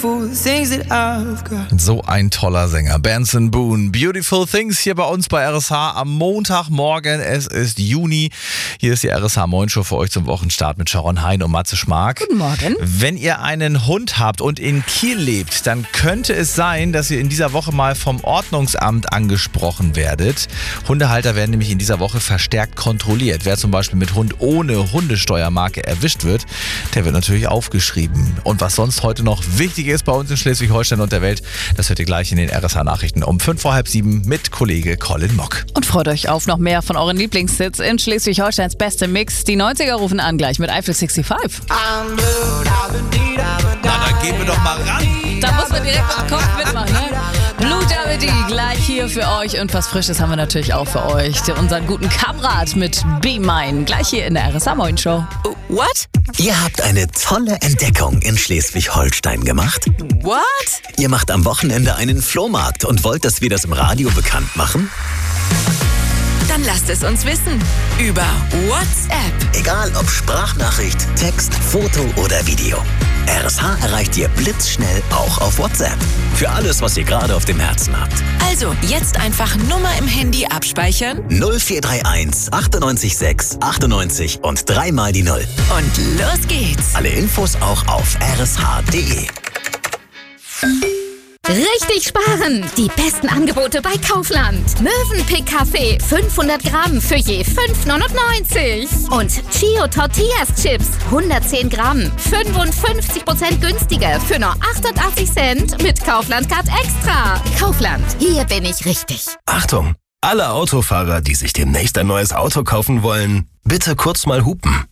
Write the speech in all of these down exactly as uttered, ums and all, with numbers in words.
beautiful things that I've got. So ein toller Sänger, Benson Boone. Beautiful Things hier bei uns bei R S H am Montagmorgen. Es ist Juni. Hier ist die R S H Morning Show für euch zum Wochenstart mit Sharon Hein und Matze Schmark. Guten Morgen. Wenn ihr einen Hund habt und in Kiel lebt, dann könnte es sein, dass ihr in dieser Woche mal vom Ordnungsamt angesprochen werdet. Hundehalter werden nämlich in dieser Woche verstärkt kontrolliert. Wer zum Beispiel mit Hund ohne Hundesteuermarke erwischt wird, der wird natürlich aufgeschrieben. Und was sonst heute noch wichtig ist bei uns in Schleswig-Holstein und der Welt, das hört ihr gleich in den R S H-Nachrichten um fünf vor halb sieben mit Kollege Colin Mock. Und freut euch auf noch mehr von euren Lieblingshits in Schleswig-Holsteins beste Mix. Die neunziger rufen an gleich mit Eiffel fünfundsechzig. Na, dann gehen wir doch mal ran. Da muss man direkt am Kopf mitmachen, ne? Blue Double D gleich hier für euch und was Frisches haben wir natürlich auch für euch. Unseren guten Kamerad mit Be Mine, gleich hier in der R S H Morning Show. What? Ihr habt eine tolle Entdeckung in Schleswig-Holstein gemacht? What? Ihr macht am Wochenende einen Flohmarkt und wollt, dass wir das im Radio bekannt machen? Dann lasst es uns wissen. Über WhatsApp. Egal ob Sprachnachricht, Text, Foto oder Video. R S H erreicht ihr blitzschnell auch auf WhatsApp. Für alles, was ihr gerade auf dem Herzen habt. Also jetzt einfach Nummer im Handy abspeichern. null vier drei eins achtundneunzig sechs achtundneunzig und dreimal die Null. Und los geht's. Alle Infos auch auf r s h punkt d e. Richtig sparen! Die besten Angebote bei Kaufland. Mövenpick-Kaffee fünfhundert Gramm für je fünf neunundneunzig. Und Chio Tortillas Chips hundertzehn Gramm, fünfundfünfzig Prozent günstiger für nur achtundachtzig Cent mit Kaufland-Card Extra. Kaufland, hier bin ich richtig. Achtung! Alle Autofahrer, die sich demnächst ein neues Auto kaufen wollen, bitte kurz mal hupen.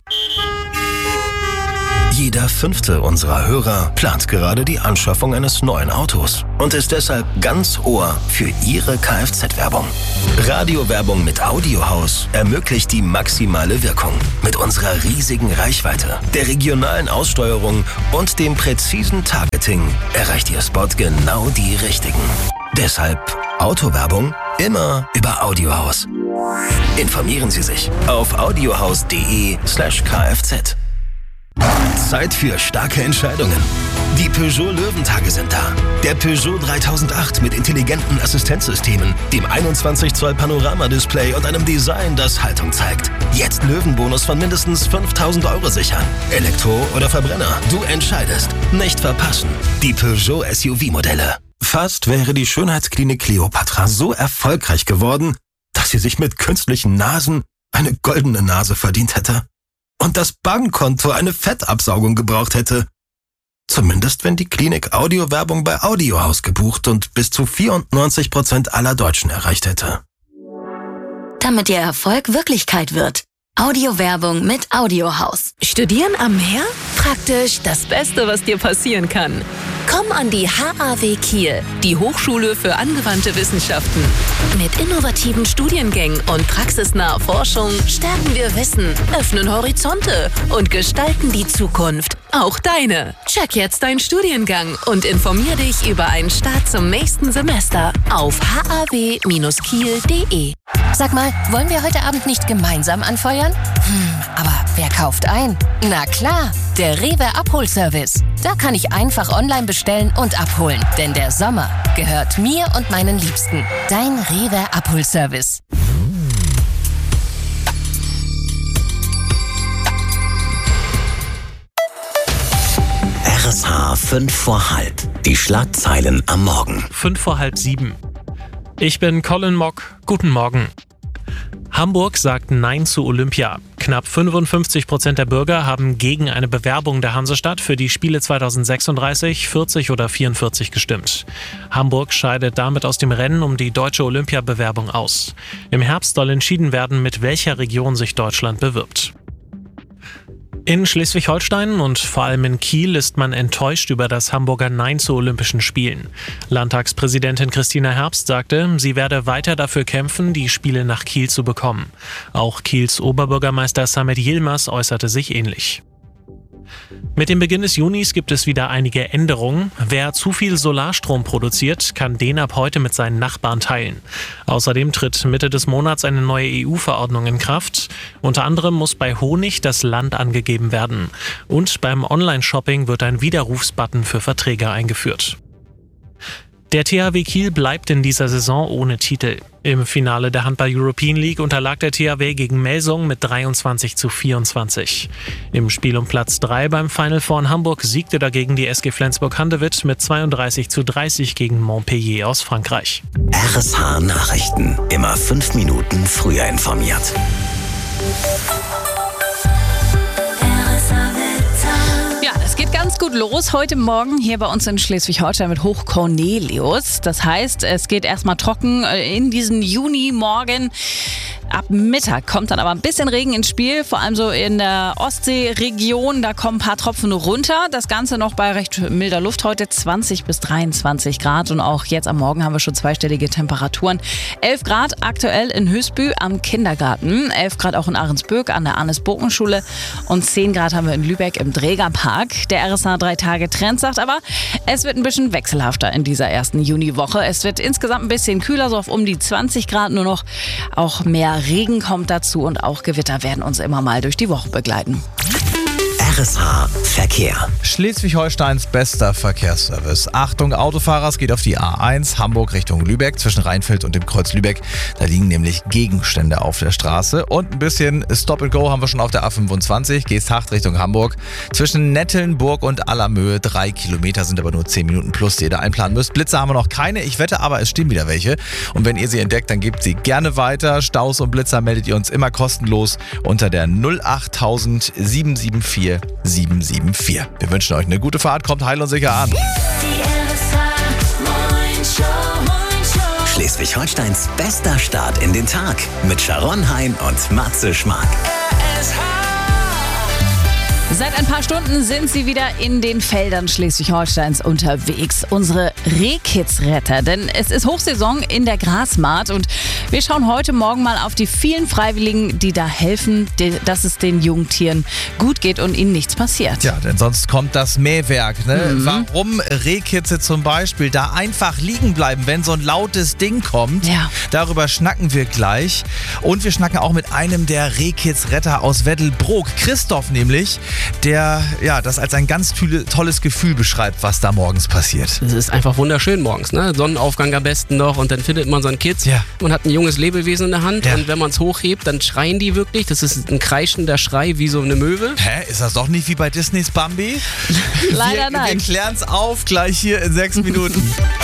Jeder fünfte unserer Hörer plant gerade die Anschaffung eines neuen Autos und ist deshalb ganz Ohr für Ihre Kfz-Werbung. Radiowerbung mit Audiohaus ermöglicht die maximale Wirkung. Mit unserer riesigen Reichweite, der regionalen Aussteuerung und dem präzisen Targeting erreicht Ihr Spot genau die Richtigen. Deshalb Autowerbung immer über Audiohaus. Informieren Sie sich auf audiohaus punkt de slash kfz. Zeit für starke Entscheidungen. Die Peugeot Löwentage sind da. Der Peugeot dreitausendacht mit intelligenten Assistenzsystemen, dem einundzwanzig Zoll Panoramadisplay und einem Design, das Haltung zeigt. Jetzt Löwenbonus von mindestens fünftausend Euro sichern. Elektro oder Verbrenner, du entscheidest. Nicht verpassen. Die Peugeot S U V-Modelle. Fast wäre die Schönheitsklinik Cleopatra so erfolgreich geworden, dass sie sich mit künstlichen Nasen eine goldene Nase verdient hätte. Und das Bankkonto eine Fettabsaugung gebraucht hätte. Zumindest wenn die Klinik Audiowerbung bei Audiohaus gebucht und bis zu vierundneunzig Prozent aller Deutschen erreicht hätte. Damit Ihr Erfolg Wirklichkeit wird. Audiowerbung mit Audiohaus. Studieren am Meer? Praktisch das Beste, was dir passieren kann. Komm an die H A W Kiel, die Hochschule für angewandte Wissenschaften. Mit innovativen Studiengängen und praxisnaher Forschung stärken wir Wissen, öffnen Horizonte und gestalten die Zukunft. Auch deine. Check jetzt deinen Studiengang und informier dich über einen Start zum nächsten Semester auf h a w Bindestrich kiel punkt de. Sag mal, wollen wir heute Abend nicht gemeinsam anfeuern? Hm, aber wer kauft ein? Na klar, der Rewe Abholservice. Da kann ich einfach online bestellen und abholen. Denn der Sommer gehört mir und meinen Liebsten. Dein Rewe Abholservice. R S H fünf vor halb. Die Schlagzeilen am Morgen. Fünf vor halb sieben. Ich bin Colin Mock. Guten Morgen. Hamburg sagt Nein zu Olympia. Knapp fünfundfünfzig Prozent der Bürger haben gegen eine Bewerbung der Hansestadt für die Spiele zweitausendsechsunddreißig, vierzig oder vierundvierzig gestimmt. Hamburg scheidet damit aus dem Rennen um die deutsche Olympiabewerbung aus. Im Herbst soll entschieden werden, mit welcher Region sich Deutschland bewirbt. In Schleswig-Holstein und vor allem in Kiel ist man enttäuscht über das Hamburger Nein zu Olympischen Spielen. Landtagspräsidentin Christina Herbst sagte, sie werde weiter dafür kämpfen, die Spiele nach Kiel zu bekommen. Auch Kiels Oberbürgermeister Samet Yilmaz äußerte sich ähnlich. Mit dem Beginn des Junis gibt es wieder einige Änderungen. Wer zu viel Solarstrom produziert, kann den ab heute mit seinen Nachbarn teilen. Außerdem tritt Mitte des Monats eine neue E U-Verordnung in Kraft. Unter anderem muss bei Honig das Land angegeben werden. Und beim Online-Shopping wird ein Widerrufsbutton für Verträge eingeführt. Der T H W Kiel bleibt in dieser Saison ohne Titel. Im Finale der Handball European League unterlag der T H W gegen Melsung mit dreiundzwanzig zu vierundzwanzig. Im Spiel um Platz drei beim Final Four in Hamburg siegte dagegen die S G Flensburg-Handewitt mit zweiunddreißig zu dreißig gegen Montpellier aus Frankreich. R S H Nachrichten. Immer fünf Minuten früher informiert. Geht ganz gut los heute Morgen hier bei uns in Schleswig-Holstein mit Hoch Cornelius. Das heißt, es geht erstmal trocken in diesen Junimorgen. Ab Mittag kommt dann aber ein bisschen Regen ins Spiel, vor allem so in der Ostseeregion. Da kommen ein paar Tropfen runter. Das Ganze noch bei recht milder Luft heute, zwanzig bis dreiundzwanzig Grad. Und auch jetzt am Morgen haben wir schon zweistellige Temperaturen. elf Grad aktuell in Hösbü am Kindergarten, elf Grad auch in Ahrensbürg an der Arnes-Burken-Schule und zehn Grad haben wir in Lübeck im Drägerpark. Der R S H drei Tage Trend sagt aber, es wird ein bisschen wechselhafter in dieser ersten Juniwoche. Es wird insgesamt ein bisschen kühler, so auf um die zwanzig Grad nur noch. Auch mehr Regen kommt dazu und auch Gewitter werden uns immer mal durch die Woche begleiten. R S H Verkehr. Schleswig-Holsteins bester Verkehrsservice. Achtung Autofahrer, es geht auf die A eins, Hamburg Richtung Lübeck, zwischen Rheinfeld und dem Kreuz Lübeck. Da liegen nämlich Gegenstände auf der Straße. Und ein bisschen Stop and Go haben wir schon auf der A fünfundzwanzig, Geesthacht Richtung Hamburg. Zwischen Nettelnburg und Allermöhe, drei Kilometer, sind aber nur zehn Minuten plus, die ihr da einplanen müsst. Blitze haben wir noch keine, ich wette aber, es stehen wieder welche. Und wenn ihr sie entdeckt, dann gebt sie gerne weiter. Staus und Blitzer meldet ihr uns immer kostenlos unter der null acht null null sieben sieben vier sieben sieben vier. Wir wünschen euch eine gute Fahrt, kommt heil und sicher an. Schleswig-Holsteins bester Start in den Tag mit Sharon Hein und Matze Schmark. Seit ein paar Stunden sind sie wieder in den Feldern Schleswig-Holsteins unterwegs. Unsere Rehkitzretter, denn es ist Hochsaison in der Grasmaat und wir schauen heute Morgen mal auf die vielen Freiwilligen, die da helfen, dass es den Jungtieren gut geht und ihnen nichts passiert. Ja, denn sonst kommt das Mähwerk. Ne? Mhm. Warum Rehkitze zum Beispiel da einfach liegen bleiben, wenn so ein lautes Ding kommt, ja. Darüber schnacken wir gleich. Und wir schnacken auch mit einem der Rehkitzretter aus Weddelbrook, Christoph nämlich, der ja das als ein ganz tolles Gefühl beschreibt, was da morgens passiert. Es ist einfach wunderschön morgens, ne? Sonnenaufgang am besten noch und dann findet man so einen Kitz. Ja. Man hat ein junges Lebewesen in der Hand ja. und wenn man es hochhebt, dann schreien die wirklich. Das ist ein kreischender Schrei wie so eine Möwe. Hä? Ist das doch nicht wie bei Disneys Bambi? Leider wir, nein. Wir klären es auf gleich hier in sechs Minuten.